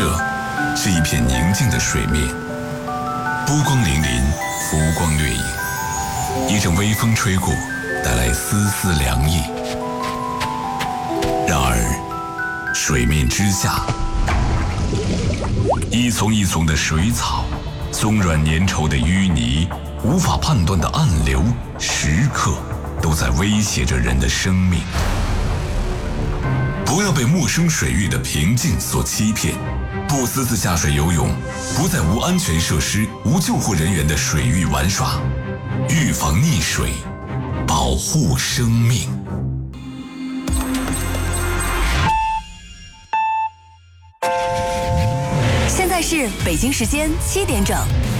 这是一片宁静的水面，波光粼粼，浮光掠影。一阵微风吹过，带来丝丝凉意。然而，水面之下，一丛一丛的水草，松软粘稠的淤泥，无法判断的暗流，时刻都在威胁着人的生命。不要被陌生水域的平静所欺骗，不私自下水游泳，不在无安全设施、无救护人员的水域玩耍，预防溺水，保护生命。 现在是北京时间7点整。